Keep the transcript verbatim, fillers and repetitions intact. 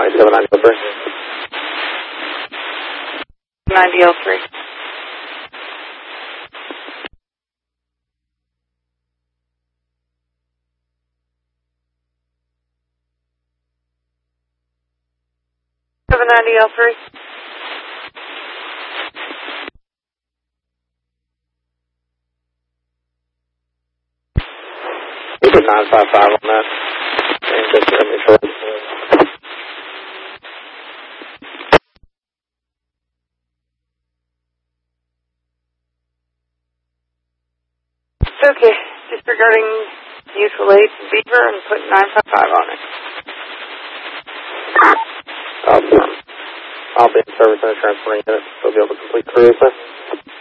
runway seven nine oh three. ninety oh three. seven ninety oh three. You put nine five five on that. And just let me short. Okay, disregarding mutual aid from Beaver and put nine five five on it. I'll be, I'll be in service in a transporting unit, so I'll be able to complete career, sir.